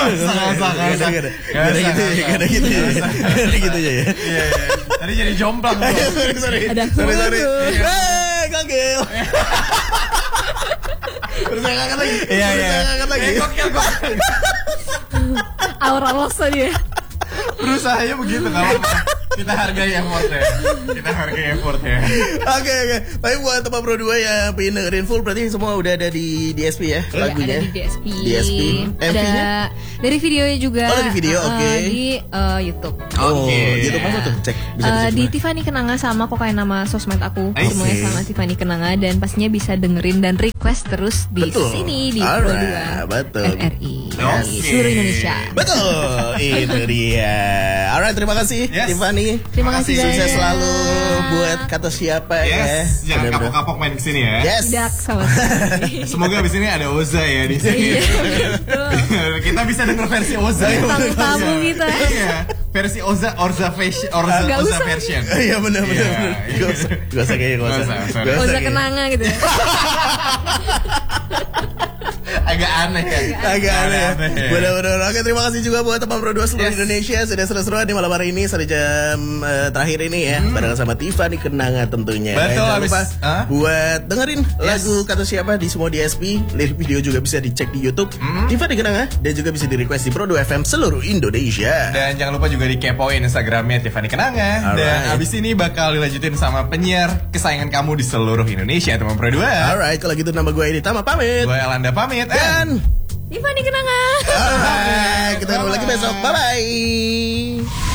Gak ada gitu ya. Tadi jadi jomplang. Sorry. Gokil. Terus saya ngangkat lagi. Iya. Gokil. Aura loss tadi ya. Berusahanya begitu nggak apa-apa. Kita hargai effortnya. Oke. Tapi buat teman Pro 2 yang pengen dengerin full berarti semua udah ada di DSP ya lagunya. Ada di DSP. Ada dari videonya juga. Oh, dari video, oke. Di YouTube. YouTube apa tuh? Cek. Bisa Di Tiffany Kenanga sama kok kayak nama sosmed aku semuanya sama Tiffany Kenanga dan pastinya bisa dengerin dan request terus di sini di Pro 2 betul. RRI seluruh Indonesia. Betul. Itu dia. Alright, terima kasih Tiffany. Terima kasih banyak. Sukses selalu buat Kata Siapa ya. Jangan kapok-kapok main kesini ya. Yes. Tidak sama sekali. Semoga abis ini ada Oza ya di sini. Kita bisa denger versi Oza. Tamu kita. Iya. Versi Orza version. Iya benar. Gak usah kayaknya gak usah. Oza Kenanga gitu ya. Agak aneh ya. Benar-benar. Oke, terima kasih juga buat teman Pro 2 seluruh Indonesia sudah seru-seruan di malam hari ini sampai jam terakhir ini ya. Barengan sama Tiffany Kenanga tentunya. Betul. Jangan lupa buat dengerin lagu Kata Siapa di semua DSP. Lirik video juga bisa dicek di YouTube Tiffany Kenanga dan juga bisa di request di Pro 2 FM seluruh Indonesia. Dan jangan lupa juga dikepoin Instagramnya Tiffany Kenanga. Dan abis ini bakal dilanjutin sama penyiar kesayangan kamu di seluruh Indonesia teman Pro 2. Alright, kalau gitu nama gue ini Tama pamit. Gue Elanda pamit. Dan Tiffany Kenanga. Alright, kita ketemu lagi besok. Bye-bye.